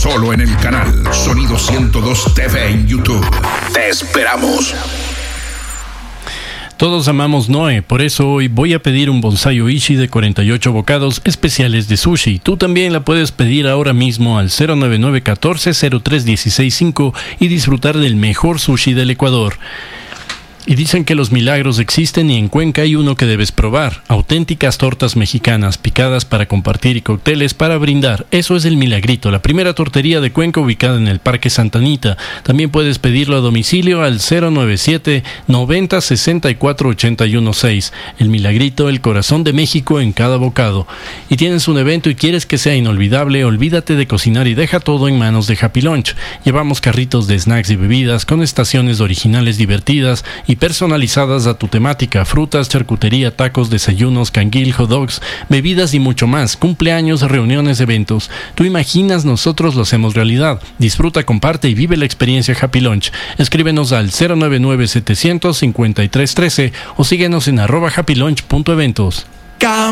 solo en el canal Sonido 102 TV en YouTube. Te esperamos. Todos amamos Noe, por eso hoy voy a pedir un bonsai oishi de 48 bocados especiales de sushi. Tú también la puedes pedir ahora mismo al 09914-03165 y disfrutar del mejor sushi del Ecuador. Y dicen que los milagros existen y en Cuenca hay uno que debes probar. Auténticas tortas mexicanas picadas para compartir y cócteles para brindar. Eso es el Milagrito, la primera tortería de Cuenca ubicada en el Parque Santa Anita. También puedes pedirlo a domicilio al 097 90 64 816. El Milagrito, el corazón de México en cada bocado. Y tienes un evento y quieres que sea inolvidable, olvídate de cocinar y deja todo en manos de Happy Lunch. Llevamos carritos de snacks y bebidas con estaciones originales divertidas y personalizadas a tu temática, frutas, charcutería, tacos, desayunos, canguil, hot dogs, bebidas y mucho más, cumpleaños, reuniones, eventos. Tú imaginas, nosotros lo hacemos realidad. Disfruta, comparte y vive la experiencia Happy Lunch. Escríbenos al 099-700-5313 o síguenos en @happylunch.eventos.